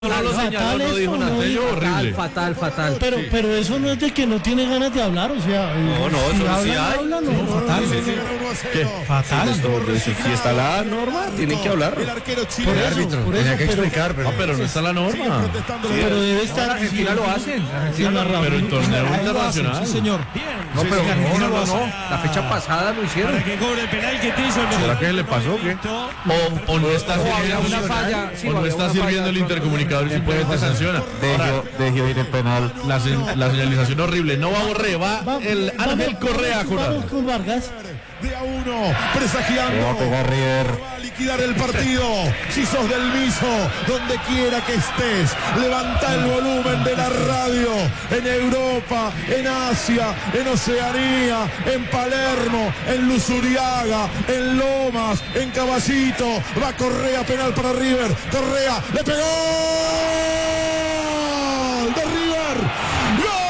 No lo señaló, no dijo nada. Horrible. Fatal. Pero eso no es de que no tiene ganas de hablar, o sea. No, si eso sí hablan, hay. hablan, Sí, fatal. ¿Qué? Fatal. Si está la norma, tienen que hablar. Por eso, Tenía que explicar, pero no está la norma. pero debe estar. Argentina lo hacen. Pero en torneo internacional. Sí, señor. No, pero No. La fecha pasada lo hicieron. Para que cobre el penal que te hizo el ¿Será que le pasó o qué? O no está había sirviendo, una falla, sí, o no había está una sirviendo falla el de intercomunicador y simplemente sanciona. Dejió ir el penal. La señalización horrible. No va Borré, va el Ángel Correa. Vamos con Vargas. De a uno, presagiando. Le va a pegar River. Va a liquidar el partido. Si sos del Miso, donde quiera que estés, levanta el volumen de la radio. En Europa, en Asia, en Oceanía, en Palermo, en Luzuriaga, en Lomas, en Caballito. Va Correa, penal para River. Correa, le pegó.